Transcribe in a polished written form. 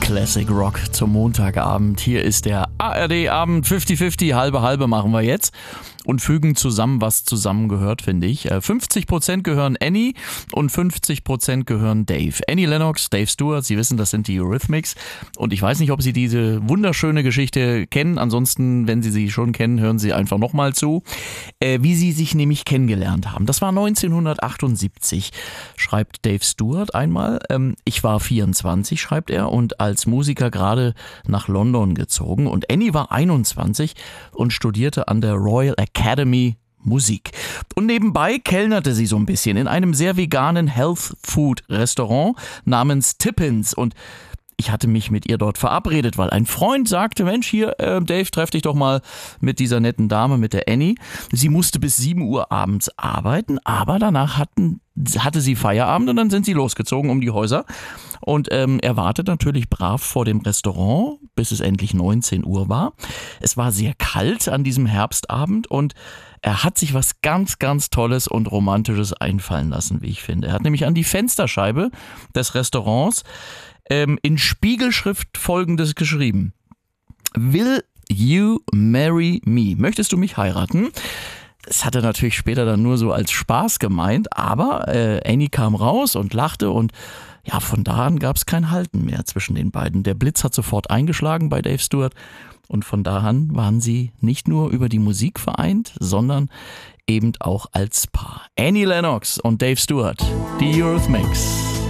Classic Rock zum Montagabend. Hier ist der ARD-Abend 50-50, halbe machen wir jetzt und fügen zusammen, was zusammengehört, finde ich. 50% gehören Annie und 50% gehören Dave. Annie Lennox, Dave Stewart, Sie wissen, das sind die Eurythmics und ich weiß nicht, ob Sie diese wunderschöne Geschichte kennen. Ansonsten, wenn Sie sie schon kennen, hören Sie einfach nochmal zu, wie sie sich nämlich kennengelernt haben. Das war 1978, schreibt Dave Stewart einmal. Ich war 24, schreibt er, und als Musiker gerade nach London gezogen. Und Annie war 21 und studierte an der Royal Academy Musik. Und nebenbei kellnerte sie so ein bisschen in einem sehr veganen Health-Food-Restaurant namens Tippins. Und ich hatte mich mit ihr dort verabredet, weil ein Freund sagte, Mensch, hier, Dave, treff dich doch mal mit dieser netten Dame, mit der Annie. Sie musste bis 7 Uhr abends arbeiten, aber danach hatte sie Feierabend und dann sind sie losgezogen um die Häuser. Und er wartet natürlich brav vor dem Restaurant, bis es endlich 19 Uhr war. Es war sehr kalt an diesem Herbstabend und er hat sich was ganz, ganz Tolles und Romantisches einfallen lassen, wie ich finde. Er hat nämlich an die Fensterscheibe des Restaurants in Spiegelschrift Folgendes geschrieben: Will you marry me? Möchtest du mich heiraten? Das hat er natürlich später dann nur so als Spaß gemeint, aber Annie kam raus und lachte und ja, von da an gab es kein Halten mehr zwischen den beiden. Der Blitz hat sofort eingeschlagen bei Dave Stewart und von da an waren sie nicht nur über die Musik vereint, sondern eben auch als Paar. Annie Lennox und Dave Stewart, die Eurythmics.